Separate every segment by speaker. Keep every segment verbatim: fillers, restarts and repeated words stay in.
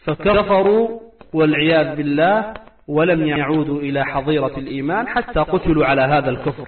Speaker 1: فكفروا والعياذ بالله، ولم يعودوا إلى حظيرة الإيمان حتى قتلوا على هذا الكفر.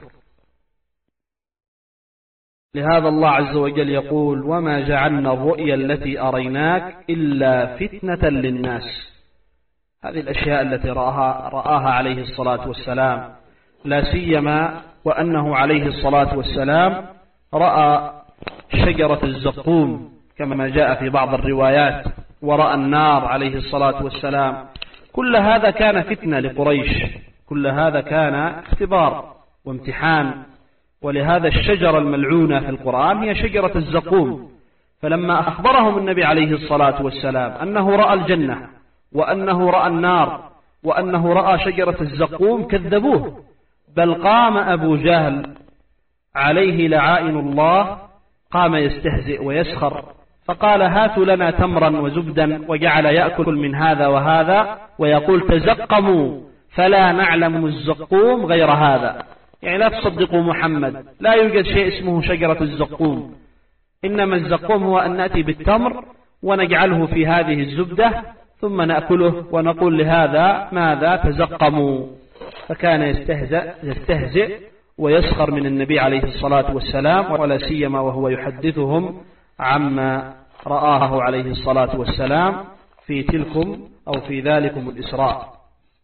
Speaker 1: لهذا الله عز وجل يقول: وما جعلنا الرؤيا التي أريناك إلا فتنة للناس. هذه الأشياء التي رآها, رآها عليه الصلاة والسلام، لا سيما وأنه عليه الصلاة والسلام رأى شجرة الزقوم كما جاء في بعض الروايات، ورأى النار عليه الصلاة والسلام. كل هذا كان فتنة لقريش، كل هذا كان اختبار وامتحان. ولهذا الشجرة الملعونة في القرآن هي شجرة الزقوم. فلما أخبرهم النبي عليه الصلاة والسلام أنه رأى الجنة وأنه رأى النار وأنه رأى شجرة الزقوم كذبوه، بل قام أبو جهل عليه لعائن الله قام يستهزئ ويسخر، فقال: هاتوا لنا تمرا وزبدا، وجعل يأكل من هذا وهذا ويقول: تزقموا فلا نعلم الزقوم غير هذا. يعني لا تصدقوا محمد، لا يوجد شيء اسمه شجرة الزقوم، إنما الزقوم هو أن نأتي بالتمر ونجعله في هذه الزبدة ثم نأكله ونقول لهذا ماذا تزقموا. فكان يستهزئ, يستهزئ ويسخر من النبي عليه الصلاة والسلام، ولا سيما وهو يحدثهم عما رآه عليه الصلاة والسلام في تلكم أو في ذلكم الإسراء.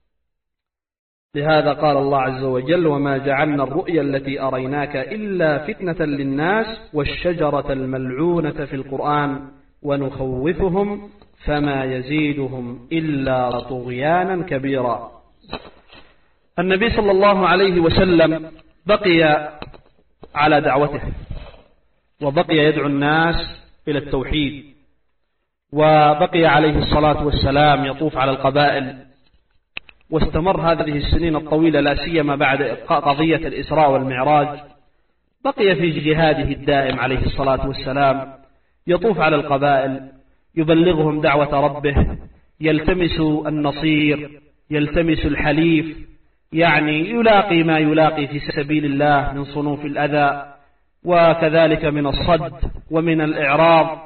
Speaker 1: لهذا قال الله عز وجل: وما جعلنا الرؤيا التي أريناك إلا فتنة للناس والشجرة الملعونة في القرآن ونخوفهم فما يزيدهم إلا طغيانا كبيرا. النبي صلى الله عليه وسلم بقي على دعوته، وبقي يدعو الناس إلى التوحيد، وبقي عليه الصلاة والسلام يطوف على القبائل، واستمر هذه السنين الطويلة لا سيما بعد قضية الإسراء والمعراج. بقي في جهاده الدائم عليه الصلاة والسلام، يطوف على القبائل، يبلغهم دعوة ربه، يلتمس النصير، يلتمس الحليف، يعني يلاقي ما يلاقي في سبيل الله من صنوف الأذى، وكذلك من الصد ومن الإعراض.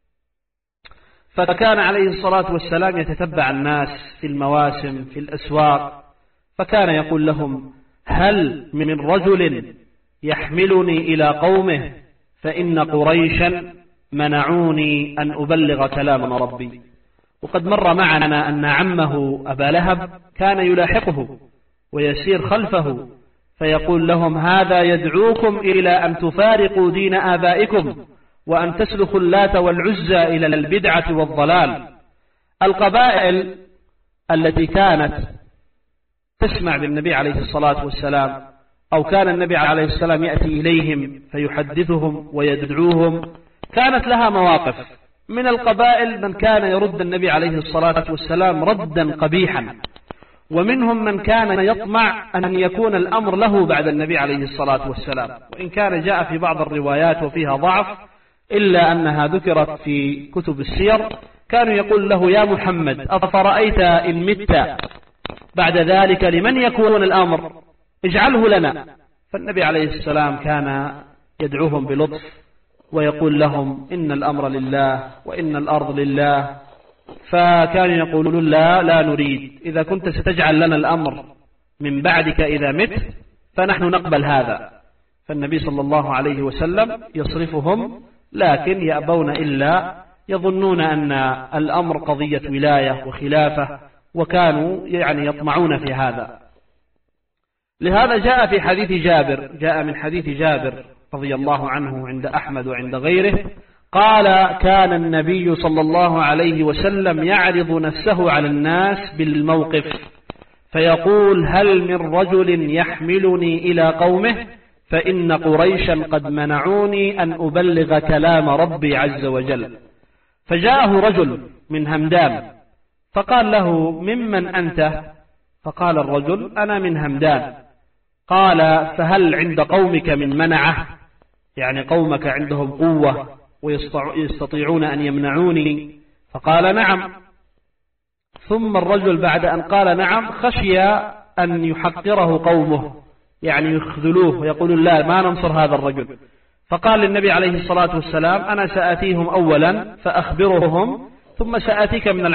Speaker 1: فكان عليه الصلاة والسلام يتتبع الناس في المواسم في الأسواق، فكان يقول لهم: هل من رجل يحملني إلى قومه فإن قريشا منعوني أن أبلغ كلام ربي. وقد مر معنا أن عمه أبا لهب كان يلاحقه ويسير خلفه فيقول لهم: هذا يدعوكم إلى أن تفارقوا دين آبائكم وأن تسلخوا اللات والعزى إلى البدعة والضلال. القبائل التي كانت تسمع بالنبي عليه الصلاة والسلام، أو كان النبي عليه السلام يأتي إليهم فيحدثهم ويدعوهم، كانت لها مواقف. من القبائل من كان يرد النبي عليه الصلاة والسلام ردا قبيحا، ومنهم من كان يطمع أن يكون الأمر له بعد النبي عليه الصلاة والسلام، وإن كان جاء في بعض الروايات وفيها ضعف إلا أنها ذكرت في كتب السير. كانوا يقول له: يا محمد أفرأيت إن مت بعد ذلك لمن يكون الأمر؟ اجعله لنا. فالنبي عليه السلام كان يدعوهم بلطف ويقول لهم: إن الأمر لله وإن الأرض لله. فكانوا يقولون: لا لا نريد، إذا كنت ستجعل لنا الأمر من بعدك إذا مت فنحن نقبل هذا. فالنبي صلى الله عليه وسلم يصرفهم، لكن يأبون إلا يظنون أن الأمر قضية ولاية وخلافة، وكانوا يعني يطمعون في هذا. لهذا جاء في حديث جابر، جاء من حديث جابر رضي الله عنه عند أحمد وعند غيره، قال: كان النبي صلى الله عليه وسلم يعرض نفسه على الناس بالموقف فيقول: هل من رجل يحملني إلى قومه فإن قريشا قد منعوني أن أبلغ كلام ربي عز وجل. فجاءه رجل من همدان فقال له: ممن أنت؟ فقال الرجل: أنا من همدان. قال: فهل عند قومك من منعه؟ يعني قومك عندهم قوة ويستطيعون أن يمنعوني؟ فقال: نعم. ثم الرجل بعد أن قال نعم خشي أن يحقره قومه، يعني يخذلوه ويقولون: لا، ما ننصر هذا الرجل. فقال للنبي عليه الصلاة والسلام: أنا سآتيهم أولا فأخبرهم، ثم سآتيك من